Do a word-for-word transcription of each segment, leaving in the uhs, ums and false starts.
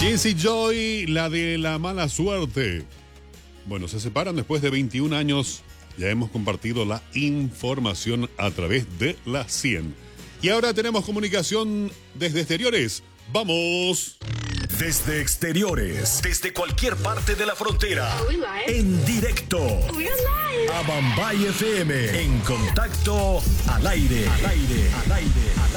Jesse Joy, la de la mala suerte. Bueno, se separan después de veintiún años. Ya hemos compartido la información a través de la cien. Y ahora tenemos comunicación desde exteriores. ¡Vamos! Desde exteriores, desde cualquier parte de la frontera, en directo a Mambay F M, en contacto al aire, al aire, al aire, al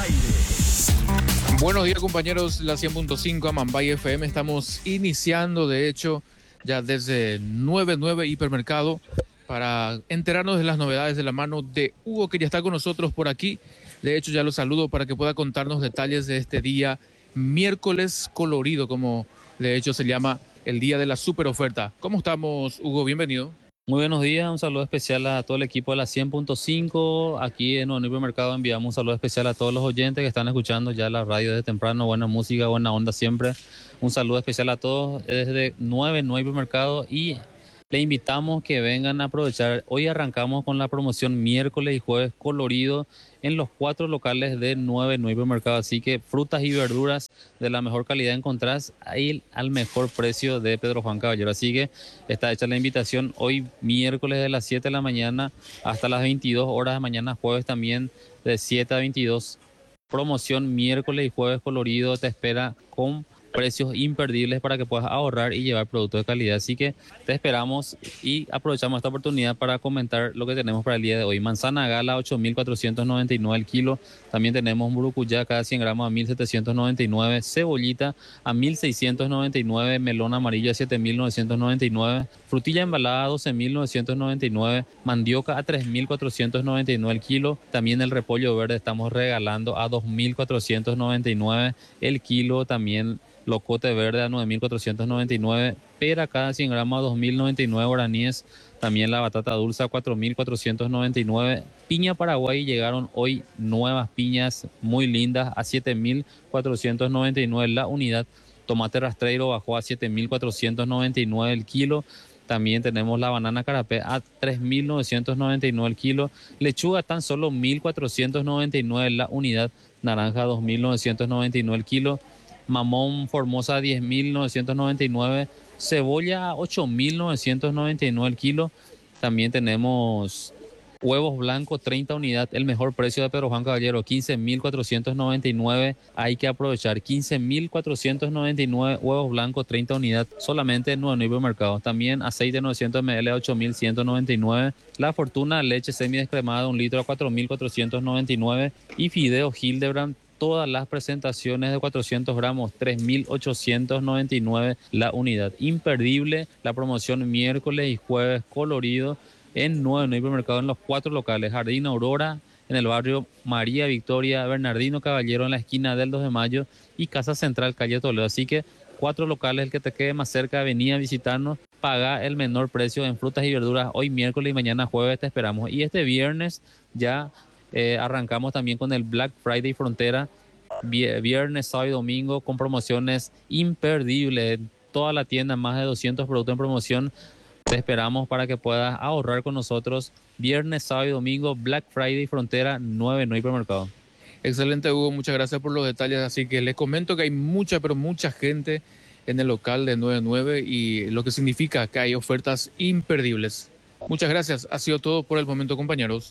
aire. Buenos días, compañeros, la cien punto cinco a Mambay F M. Estamos iniciando, de hecho, ya desde noventa y nueve Hipermercado para enterarnos de las novedades de la mano de Hugo, que ya está con nosotros por aquí. De hecho, ya lo saludo para que pueda contarnos detalles de este día miércoles colorido, como de hecho se llama el día de la super oferta. ¿Cómo estamos, Hugo? Bienvenido. Muy buenos días, un saludo especial a todo el equipo de la cien punto cinco. Aquí en Nuevo Mercado enviamos un saludo especial a todos los oyentes que están escuchando ya la radio desde temprano. Buena música, buena onda siempre. Un saludo especial a todos desde nueve Nuevo Mercado y le invitamos que vengan a aprovechar. Hoy arrancamos con la promoción miércoles y jueves colorido en los cuatro locales de nueve Nuevo Mercado. Así que frutas y verduras de la mejor calidad encontrás ahí al mejor precio de Pedro Juan Caballero. Así que está hecha la invitación hoy miércoles de las siete de la mañana hasta las veintidós horas de mañana, jueves también de siete a veintidós. Promoción miércoles y jueves colorido te espera con precios imperdibles para que puedas ahorrar y llevar productos de calidad. Así que te esperamos y aprovechamos esta oportunidad para comentar lo que tenemos para el día de hoy. Manzana gala ocho mil cuatrocientos noventa y nueve el kilo. También tenemos burucuyá cada cien gramos a mil setecientos noventa y nueve. Cebollita a mil seiscientos noventa y nueve. Melón amarillo a siete mil novecientos noventa y nueve. Frutilla embalada a doce mil novecientos noventa y nueve. Mandioca a tres mil cuatrocientos noventa y nueve el kilo. También el repollo verde estamos regalando a dos mil cuatrocientos noventa y nueve el kilo. También locote verde a nueve mil cuatrocientos noventa y nueve, pera cada cien gramos a dos mil noventa y nueve guaraníes, también la batata dulce a cuatro mil cuatrocientos noventa y nueve, piña Paraguay llegaron hoy nuevas piñas muy lindas a siete mil cuatrocientos noventa y nueve la unidad, tomate rastreiro bajó a siete mil cuatrocientos noventa y nueve el kilo. También tenemos la banana carapé a tres mil novecientos noventa y nueve el kilo, lechuga tan solo mil cuatrocientos noventa y nueve la unidad, naranja dos mil novecientos noventa y nueve el kilo, mamón Formosa diez mil novecientos noventa y nueve, cebolla ocho mil novecientos noventa y nueve el kilo. También tenemos huevos blancos treinta unidades, el mejor precio de Pedro Juan Caballero, quince mil cuatrocientos noventa y nueve. Hay que aprovechar, quince mil cuatrocientos noventa y nueve huevos blancos treinta unidades solamente en Nuevo Mercado. También aceite novecientos mililitros a ocho mil ciento noventa y nueve. La Fortuna leche semidescremada de un litro a cuatro mil cuatrocientos noventa y nueve. Y fideo Hildebrand todas las presentaciones de cuatrocientos gramos, tres mil ochocientos noventa y nueve la unidad. Imperdible la promoción miércoles y jueves colorido en Nuevo Hipermercado en los cuatro locales. Jardín Aurora en el barrio María Victoria, Bernardino Caballero en la esquina del dos de mayo y Casa Central, calle Toledo. Así que cuatro locales, el que te quede más cerca, venía a visitarnos, paga el menor precio en frutas y verduras hoy miércoles y mañana jueves te esperamos. Y este viernes ya Eh, arrancamos también con el Black Friday Frontera, viernes, sábado y domingo con promociones imperdibles. Toda la tienda, más de doscientos productos en promoción. Te esperamos para que puedas ahorrar con nosotros. Viernes, sábado y domingo, Black Friday Frontera, nueve Nuevo Hipermercado. Excelente, Hugo, muchas gracias por los detalles. Así que les comento que hay mucha, pero mucha gente en el local de nueve nueve y lo que significa que hay ofertas imperdibles. Muchas gracias, ha sido todo por el momento, compañeros.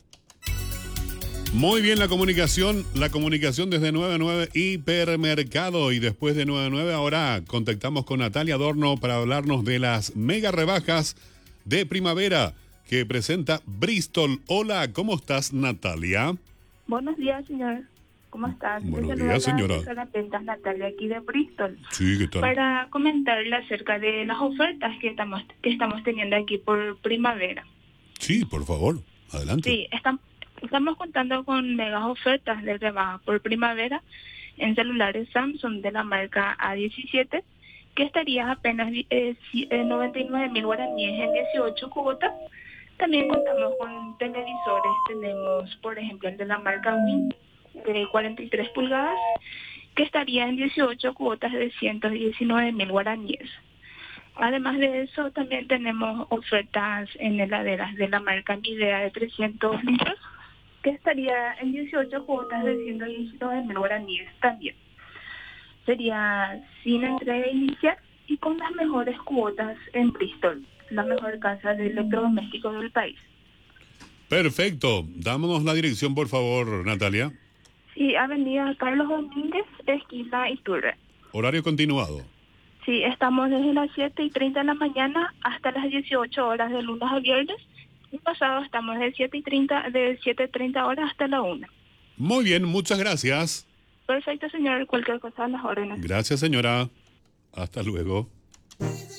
Muy bien la comunicación, la comunicación desde nueve nueve Hipermercado. Y después de nueve nueve ahora contactamos con Natalia Adorno para hablarnos de las mega rebajas de primavera que presenta Bristol. Hola, ¿cómo estás, Natalia? Buenos días, señor. ¿Cómo estás? Buenos días, señora. Las ventas, Natalia, aquí de Bristol. Sí, ¿qué tal? Para comentarle acerca de las ofertas que estamos que estamos teniendo aquí por primavera. Sí, por favor, adelante. Sí, estamos Estamos contando con megas ofertas de rebaja por primavera en celulares Samsung de la marca A diecisiete, que estaría apenas eh, noventa y nueve mil guaraníes en dieciocho cuotas. También contamos con televisores, tenemos por ejemplo el de la marca Win de cuarenta y tres pulgadas, que estaría en dieciocho cuotas de ciento diecinueve mil guaraníes. Además de eso, también tenemos ofertas en heladeras de la marca Midea de trescientos litros, que estaría en dieciocho cuotas de ciento diecinueve mil guaraníes también. Sería sin entrega inicial y con las mejores cuotas en Bristol, la mejor casa de electrodomésticos del país. Perfecto. Dámonos la dirección, por favor, Natalia. Sí, Avenida Carlos Domínguez, esquina Iturbe. Horario continuado. Sí, estamos desde las siete y treinta de la mañana hasta las dieciocho horas de lunes a viernes. Y pasado estamos de siete y treinta, de siete y treinta horas hasta la una. Muy bien, muchas gracias. Perfecto, señor. Cualquier cosa a las órdenes. Gracias, señora. Hasta luego.